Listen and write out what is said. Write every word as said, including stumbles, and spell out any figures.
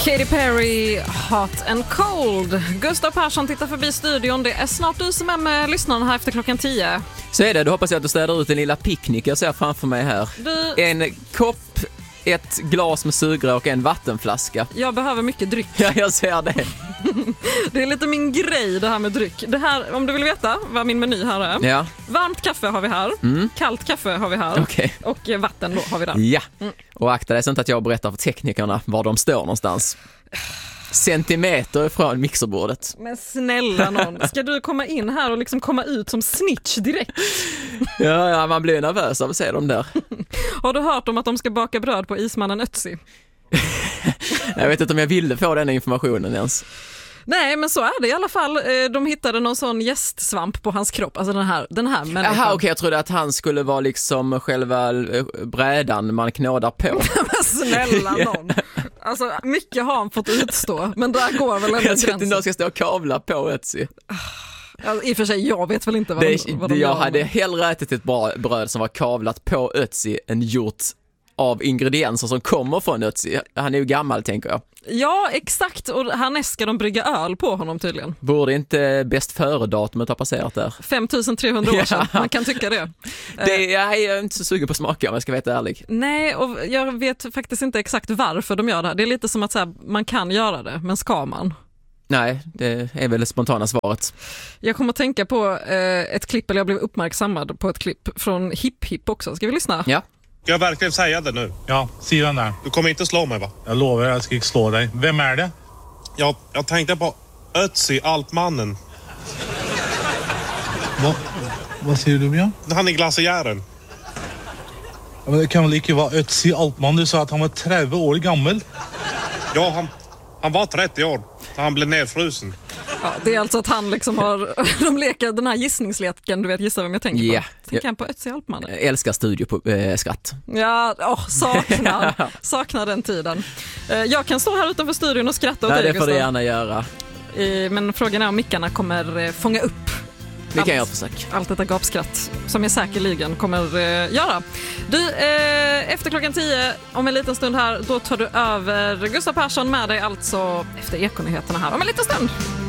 Katy Perry, Hot and Cold. Gustav Persson tittar förbi studion. Det är snart du som är med lyssnarna här efter klockan tio. Så är det, då hoppas jag att du städar ut en lilla picknick jag ser framför mig här. Du... En kopp, ett glas med sugrör och en vattenflaska. Jag behöver mycket dryck. Ja, jag ser det. Det är lite min grej det här med dryck. Det här, om du vill veta vad min meny här är. Ja. Varmt kaffe har vi här. Mm. Kallt kaffe har vi här. Okay. Och vatten då har vi där. Ja, mm. och akta dig så inte att jag berättar för teknikerna var de står någonstans. Centimeter ifrån mixerbordet. Men snälla någon, ska du komma in här och liksom komma ut som snitch direkt? Ja, ja, man blir nervös av att se dem där. Har du hört om att de ska baka bröd på ismannen Ötzi? Jag vet inte om jag ville få den informationen ens. Nej, men så är det i alla fall. De hittade någon sån gästsvamp på hans kropp. Alltså den här, den här människan. Jaha, okej, okay, jag trodde att han skulle vara liksom själva brädan man knådar på. Men snälla någon. Alltså, mycket har han fått utstå. Men där går väl ändå gränsen. Jag tyckte gränsen. någon ska stå och kavla på Ötzi. Alltså, i och för sig, jag vet väl inte vad det, de, vad de Jag gör. hade hellre ätit ett bra bröd som var kavlat på Ötzi än gjort av ingredienser som kommer från Ötzi. Han är ju gammal, tänker jag. Ja, exakt. Och härnäst ska de brygga öl på honom tydligen. Borde inte bäst före-datumet ha passerat där? fem tusen trehundra år sedan, ja. Man kan tycka det. det jag är inte så sugen på att smaka om jag ska vara ärlig. Nej, och jag vet faktiskt inte exakt varför de gör det här. Det är lite som att så här, man kan göra det, men ska man? Nej, det är väl det spontana svaret. Jag kommer att tänka på eh, ett klipp, eller jag blev uppmärksammad på ett klipp från Hip Hip också. Ska vi lyssna? Ja. Ska jag verkligen säga det nu? Ja, säg den där. Du kommer inte slå mig, va? Jag lovar, jag ska inte slå dig. Vem är det? Jag, jag tänkte på Ötzi, Alpmannen. Va, vad säger du, Björn? Han är glaciären. Ja, men det kan väl inte vara Ötzi Altman? Du sa att han var trettio år gammal. Ja, han, han var trettio år. Så han blev nedfrusen. Ja, det är alltså att han liksom har, de leker den här gissningsleken, du vet, gissa vem jag tänker yeah. på. Tänker han på Ötzi Alpmannen? Jag älskar studio på äh, skratt. Ja, åh, saknar, saknar den tiden. Jag kan stå här utanför studion och skratta åt Nej, dig, det får Gustav. du gärna göra. Men frågan är om mickarna kommer fånga upp Vi allt, kan göra ett försök. allt detta gapskratt som jag säkerligen kommer eh, göra. Du, eh, efter klockan tio om en liten stund här, då tar du över Gustav Persson med dig alltså efter Ekonyheterna här om en liten stund.